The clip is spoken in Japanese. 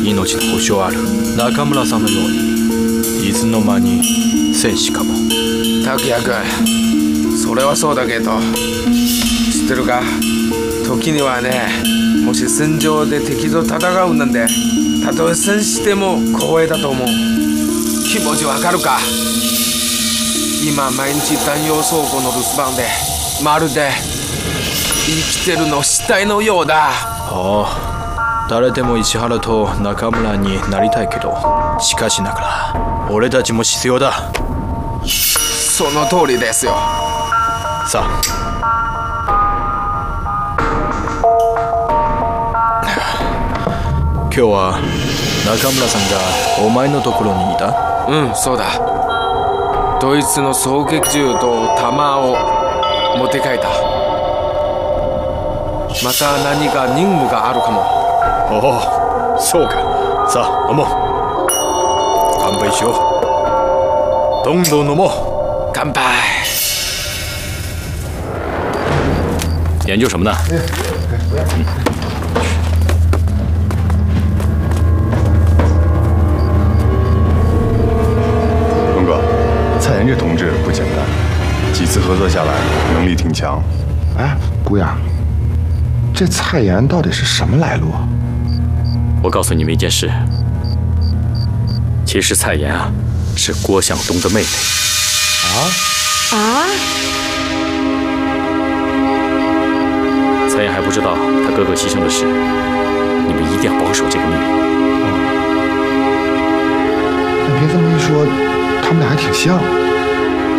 命の保証ある。中村さんのようにいつの間に戦士かも。 拓也君、それはそうだけど、知ってるか、時にはね、もし戦場で敵と戦うんなんで、たとえ戦死しても光栄だと思う。気持ちわかるか。今毎日弾薬倉庫の留守番で、まるで生きてるの死体のようだ。 ああ、誰でも石原と中村になりたいけど、しかしながら俺たちも必要だ。 その通りですよ。 さあ、今日は中村さんがお前のところにいた？ うん、そうだ。ドイツの狙撃銃と弾を持って帰った。また何か任務があるかも。 おお、そうか。さあ、飲もう。乾杯しよう。どんどん飲もう。 乾杯。 研究什么呢？ 龙哥，蔡岩这同志不简单，几次合作下来，能力挺强。 哎，姑爷，这蔡岩到底是什么来路啊？ 我告诉你们一件事，其实蔡岩啊，是郭向东的妹妹。 啊！ 蔡岩还不知道他哥哥牺牲的事，你们一定要保守这个秘密。 那别这么一说，他们俩还挺像。